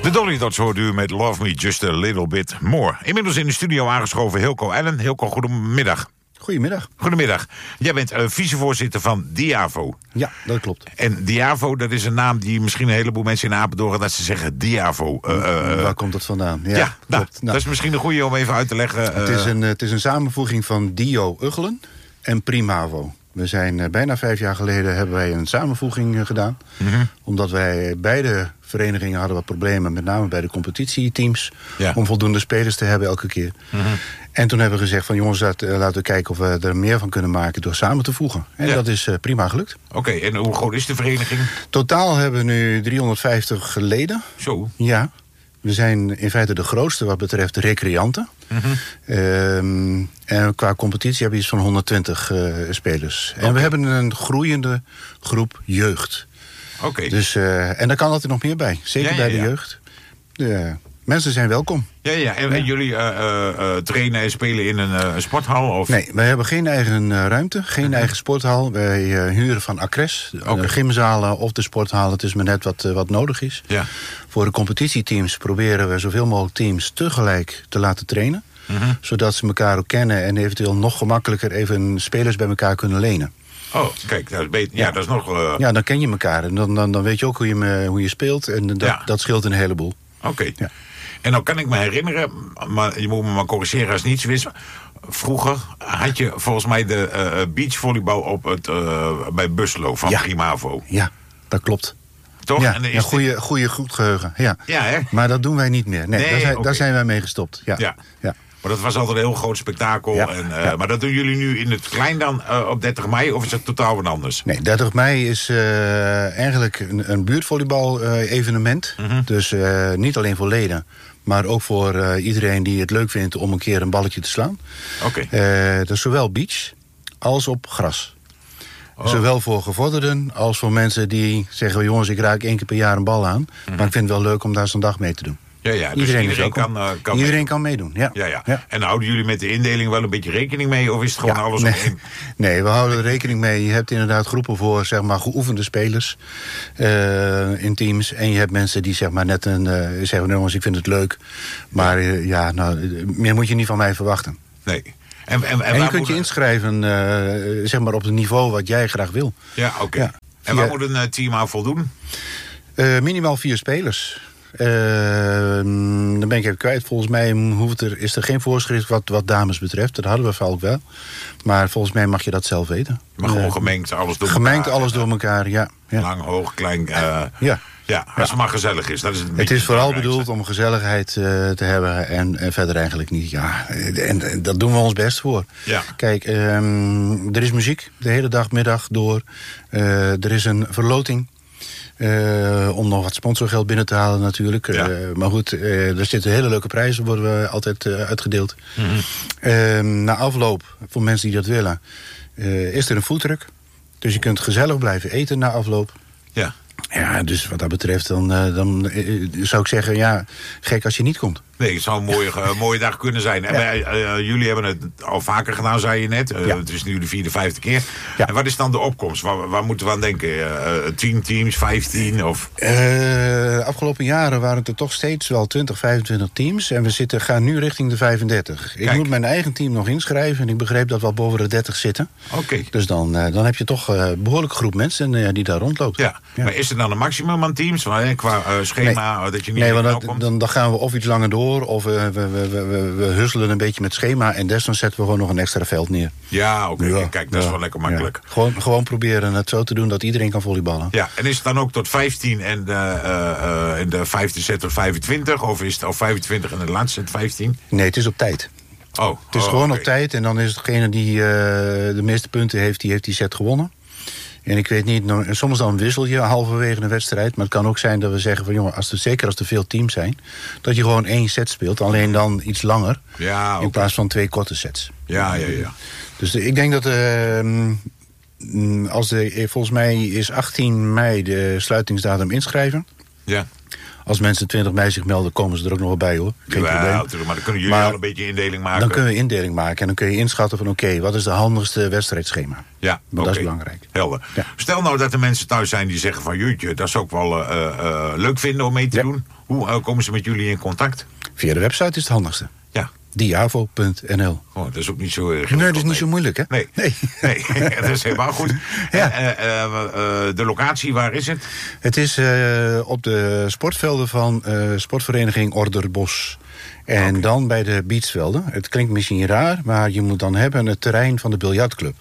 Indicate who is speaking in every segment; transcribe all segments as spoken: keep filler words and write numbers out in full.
Speaker 1: De Dolly Dots hoort u met Love Me Just a Little Bit More. Inmiddels in de studio aangeschoven Hilco Allen. Hilco, goedemiddag.
Speaker 2: Goedemiddag.
Speaker 1: Goedemiddag. Jij bent uh, vicevoorzitter van Diavo.
Speaker 2: Ja, dat klopt.
Speaker 1: En Diavo, dat is een naam die misschien een heleboel mensen in Apeldoorn... dat ze zeggen Diavo. Uh, uh,
Speaker 2: Waar komt dat vandaan? Ja,
Speaker 1: ja nou,
Speaker 2: nou,
Speaker 1: dat is misschien een goede om even uit te leggen. Uh,
Speaker 2: het, is een, het is een samenvoeging van Dio Uggelen en Primavo. We zijn uh, bijna vijf jaar geleden hebben wij een samenvoeging uh, gedaan. Mm-hmm. Omdat wij beide verenigingen hadden wat problemen, met name bij de competitieteams, ja. om voldoende spelers te hebben elke keer. Mm-hmm. En toen hebben we gezegd van jongens, laat, uh, laten we kijken of we er meer van kunnen maken door samen te voegen. En ja. dat is uh, prima gelukt.
Speaker 1: Oké, okay, en hoe groot is de vereniging?
Speaker 2: Totaal hebben we nu driehonderdvijftig leden.
Speaker 1: Zo?
Speaker 2: Ja. We zijn in feite de grootste wat betreft de recreanten. Mm-hmm. Um, en qua competitie hebben we iets van honderdtwintig uh, spelers. Okay. En we hebben een groeiende groep jeugd.
Speaker 1: Oké. Okay.
Speaker 2: Dus, uh, en daar kan altijd nog meer bij. Zeker ja, ja, bij de ja. jeugd. De mensen zijn welkom.
Speaker 1: Ja, ja. En, ja. en jullie uh, uh, trainen en spelen in een uh, sporthal? Of?
Speaker 2: Nee, wij hebben geen eigen uh, ruimte. Geen uh-huh. eigen sporthal. Wij uh, huren van Acres. Okay. Uh, gymzalen of de sporthal. Het is maar net wat, uh, wat nodig is. Ja. Voor de competitieteams proberen we zoveel mogelijk teams tegelijk te laten trainen. Uh-huh. Zodat ze elkaar ook kennen en eventueel nog gemakkelijker even spelers bij elkaar kunnen lenen.
Speaker 1: Oh, kijk, dat is, beter. Ja, ja, dat is nog... Uh...
Speaker 2: Ja, dan ken je elkaar. En dan, dan, dan weet je ook hoe je, hoe je speelt. En dat, ja. dat scheelt een heleboel.
Speaker 1: Oké. Okay. Ja. En dan kan ik me herinneren, maar je moet me maar corrigeren als het niet zo is. Vroeger had je volgens mij de uh, beachvolleybal op het, uh, bij Buslo van ja. Primavo.
Speaker 2: Ja, dat klopt.
Speaker 1: Toch?
Speaker 2: Ja,
Speaker 1: en
Speaker 2: een goede, goede goed geheugen. Ja.
Speaker 1: Ja, hè?
Speaker 2: Maar dat doen wij niet meer. Nee, nee daar, zijn, okay. daar zijn wij mee gestopt. Ja. Ja. Ja.
Speaker 1: Maar dat was altijd een heel groot spektakel. Ja, en, uh, ja. Maar dat doen jullie nu in het klein dan uh, op dertig mei? Of is het totaal wat anders?
Speaker 2: Nee, dertig mei is uh, eigenlijk een, een buurtvolleybal uh, evenement. Mm-hmm. Dus uh, niet alleen voor leden, maar ook voor uh, iedereen die het leuk vindt om een keer een balletje te slaan.
Speaker 1: Oké. Okay.
Speaker 2: Uh, dat is zowel beach als op gras. Oh. Zowel voor gevorderden als voor mensen die zeggen... jongens, ik raak één keer per jaar een bal aan. Mm-hmm. Maar ik vind het wel leuk om daar zo'n dag mee te doen.
Speaker 1: Ja, ja, dus
Speaker 2: iedereen,
Speaker 1: iedereen,
Speaker 2: kan,
Speaker 1: uh, kan,
Speaker 2: iedereen
Speaker 1: meedoen.
Speaker 2: kan meedoen. Ja.
Speaker 1: Ja, ja. Ja. En houden jullie met de indeling wel een beetje rekening mee? Of is het gewoon ja, alles
Speaker 2: nee,
Speaker 1: op één?
Speaker 2: Nee, we houden er rekening mee. Je hebt inderdaad groepen voor zeg maar, geoefende spelers uh, in teams. En je hebt mensen die zeg maar, net een, uh, zeggen... jongens, ik vind het leuk. Maar uh, ja, nou, meer moet je niet van mij verwachten.
Speaker 1: Nee. En, en, en,
Speaker 2: en je kunt je inschrijven uh, zeg maar op het niveau wat jij graag wil.
Speaker 1: Ja, oké. Okay. Ja. En waar moet een uh, team aan voldoen?
Speaker 2: Uh, minimaal vier spelers. Uh, dan ben ik even kwijt. Volgens mij hoeft er, is er geen voorschrift wat, wat dames betreft. Dat hadden we vaak wel. Maar volgens mij mag je dat zelf weten.
Speaker 1: Maar gewoon uh, gemengd alles door
Speaker 2: gemengd
Speaker 1: elkaar.
Speaker 2: Gemengd alles door elkaar, ja. ja.
Speaker 1: Lang, hoog, klein. Uh,
Speaker 2: ja.
Speaker 1: Ja, als het maar gezellig is. Dat is het
Speaker 2: het is vooral bedoeld om gezelligheid uh, te hebben en, en verder eigenlijk niet. Ja, en, en dat doen we ons best voor. Ja. Kijk, um, er is muziek de hele dag, middag door. Uh, er is een verloting. Uh, om nog wat sponsorgeld binnen te halen natuurlijk. Ja. Uh, maar goed, uh, er zitten hele leuke prijzen, worden we altijd uh, uitgedeeld. Mm-hmm. Uh, na afloop, voor mensen die dat willen, uh, is er een foodtruck. Dus je kunt gezellig blijven eten na afloop.
Speaker 1: Ja.
Speaker 2: Ja, dus wat dat betreft, dan, uh, dan uh, zou ik zeggen, ja, gek als je niet komt.
Speaker 1: Nee, het zou een mooie, uh, mooie dag kunnen zijn. En ja. wij, uh, jullie hebben het al vaker gedaan, zei je net. Uh, ja. Het is nu de vierde, vijfde keer. Ja. En wat is dan de opkomst? Waar, waar moeten we aan denken? Uh, tien teams, vijftien? Of?
Speaker 2: Uh, de afgelopen jaren waren het er toch steeds wel twintig, vijfentwintig teams. En we zitten, gaan nu richting de vijfendertig. Ik Kijk. moet mijn eigen team nog inschrijven. En ik begreep dat we al boven de dertig zitten.
Speaker 1: Oké. Okay.
Speaker 2: Dus dan, uh, dan heb je toch een uh, behoorlijke groep mensen uh, die daar rondloopt.
Speaker 1: Ja. Ja. Maar is er dan een maximum aan teams? Qua uh, schema?
Speaker 2: Nee,
Speaker 1: dat je niet
Speaker 2: nee want dat, dan, dan gaan we of iets langer door. Of uh, we, we, we, we, we husselen een beetje met schema. En desnoods zetten we gewoon nog een extra veld neer.
Speaker 1: Ja, oké. Okay. Ja, kijk, dat ja, is wel lekker makkelijk.
Speaker 2: Ja. Gewoon, gewoon proberen het zo te doen dat iedereen kan volleyballen.
Speaker 1: Ja, en is het dan ook tot vijftien en de, uh, uh, in de vijfde set tot vijfentwintig? Of is het al vijfentwintig en de laatste set vijftien?
Speaker 2: Nee, het is op tijd.
Speaker 1: Oh,
Speaker 2: het is
Speaker 1: oh,
Speaker 2: gewoon
Speaker 1: okay.
Speaker 2: op tijd. En dan is degene die uh, de meeste punten heeft, die heeft die set gewonnen. En ik weet niet, soms dan wissel je halverwege een wedstrijd. Maar het kan ook zijn dat we zeggen van jongen, als er, zeker als er veel teams zijn, dat je gewoon één set speelt, alleen dan iets langer.
Speaker 1: Ja, okay.
Speaker 2: In plaats van twee korte sets.
Speaker 1: Ja, ja, ja.
Speaker 2: Dus de, ik denk dat uh, als de, volgens mij is achttien mei de sluitingsdatum inschrijven. Ja. Als mensen twintig mei zich melden, komen ze er ook nog wel bij, hoor. Geen
Speaker 1: ja,
Speaker 2: probleem.
Speaker 1: Natuurlijk, maar dan kunnen jullie
Speaker 2: maar
Speaker 1: al een beetje indeling maken.
Speaker 2: Dan kunnen we indeling maken en dan kun je inschatten van... oké, okay, wat is de handigste wedstrijdschema?
Speaker 1: Ja,
Speaker 2: Want
Speaker 1: okay.
Speaker 2: dat is belangrijk.
Speaker 1: Helder.
Speaker 2: Ja.
Speaker 1: Stel nou dat er mensen thuis zijn die zeggen van... jeetje, dat zou ik wel uh, uh, leuk vinden om mee te ja. doen. Hoe uh, komen ze met jullie in contact?
Speaker 2: Via de website is het handigste.
Speaker 1: Ja.
Speaker 2: diavo punt n l.
Speaker 1: Oh, dat is ook niet zo erg.
Speaker 2: Nee, dat is niet nee. zo moeilijk, hè?
Speaker 1: Nee, nee. nee. Dat is helemaal goed.
Speaker 2: Ja.
Speaker 1: En, uh, uh, uh, de locatie, waar is het?
Speaker 2: Het is uh, op de sportvelden van uh, sportvereniging Orderbos. En okay. dan bij de beachvelden. Het klinkt misschien raar, maar je moet dan hebben het terrein van de biljartclub.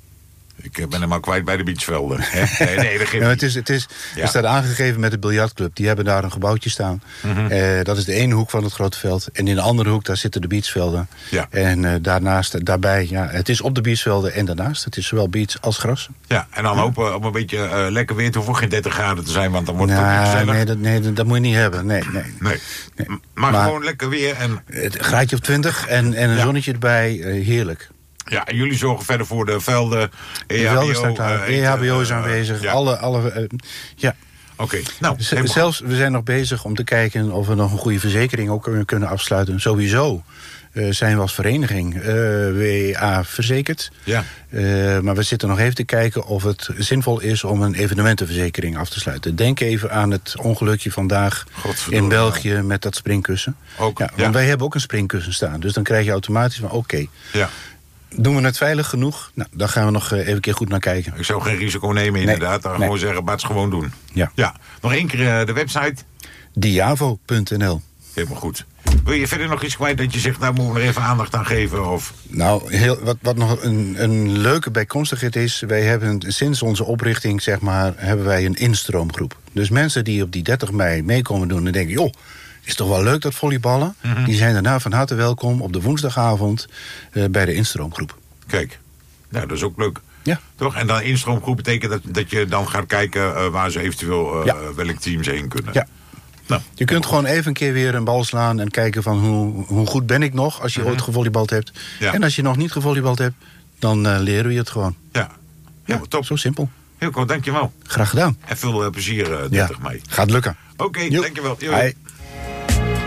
Speaker 1: Ik ben helemaal kwijt bij de beachvelden. Nee, nee, dat geeft
Speaker 2: ja, het is, het is, ja. Er staat aangegeven met de biljartclub. Die hebben daar een gebouwtje staan. Mm-hmm. Uh, dat is de ene hoek van het grote veld. En in de andere hoek, daar zitten de beachvelden. Ja. En uh, daarnaast, daarbij, ja, het is op de beachvelden en daarnaast. Het is zowel beach als gras.
Speaker 1: Ja, en dan ja. hopen om een beetje uh, lekker weer te hoeven geen dertig graden te zijn, want dan wordt het nou, ook niet gezellig.
Speaker 2: Nee, dat, nee dat, dat moet je niet hebben. Nee, nee.
Speaker 1: nee. nee. Maar, maar gewoon lekker weer. En...
Speaker 2: Het graadje op twintig en, en een ja. zonnetje erbij, uh, heerlijk.
Speaker 1: Ja, en jullie zorgen verder voor de velden.
Speaker 2: E H B O, de velden staat daar. Uh, E H B O is aanwezig. Uh, ja. Alle, alle, uh, ja.
Speaker 1: Oké. Okay. Nou,
Speaker 2: Z- zelfs, we zijn nog bezig om te kijken of we nog een goede verzekering ook kunnen afsluiten. Sowieso uh, zijn we als vereniging uh, W E A verzekerd. Ja. Uh, maar we zitten nog even te kijken of het zinvol is om een evenementenverzekering af te sluiten. Denk even aan het ongelukje vandaag in België ja. met dat springkussen. Ook, ja, want ja. wij hebben ook een springkussen staan. Dus dan krijg je automatisch van oké. Okay, ja. Doen we het veilig genoeg? Nou, daar gaan we nog even een keer goed naar kijken.
Speaker 1: Ik zou geen risico nemen, inderdaad. Nee, dan nee. gewoon zeggen, maar het gewoon doen.
Speaker 2: Ja.
Speaker 1: ja. Nog één keer uh, de website.
Speaker 2: diavo punt n l.
Speaker 1: Helemaal goed. Wil je verder nog iets kwijt dat je zegt, daar moeten we er even aandacht aan geven? Of?
Speaker 2: Nou, heel, wat, wat nog een, een leuke bijkomstigheid is... wij hebben sinds onze oprichting, zeg maar, hebben wij een instroomgroep. Dus mensen die op die dertig mei meekomen doen en denken... joh, is toch wel leuk dat volleyballen? Mm-hmm. Die zijn daarna van harte welkom op de woensdagavond uh, bij de instroomgroep.
Speaker 1: Kijk, nou, dat is ook leuk.
Speaker 2: Ja.
Speaker 1: Toch? En dan instroomgroep betekent dat, dat je dan gaat kijken uh, waar ze eventueel uh, ja. welk team ze heen kunnen.
Speaker 2: Ja. Nou, je kunt gewoon even een keer weer een bal slaan en kijken van hoe, hoe goed ben ik nog als je mm-hmm. ooit gevolleybald hebt. Ja. En als je nog niet gevolleybald hebt, dan uh, leren we je het gewoon.
Speaker 1: Ja, ja, top.
Speaker 2: Zo simpel.
Speaker 1: Heel goed, dankjewel.
Speaker 2: Graag gedaan.
Speaker 1: En veel uh, plezier uh, dertig
Speaker 2: ja.
Speaker 1: mei.
Speaker 2: Gaat lukken.
Speaker 1: Oké, okay, dankjewel. Hoi.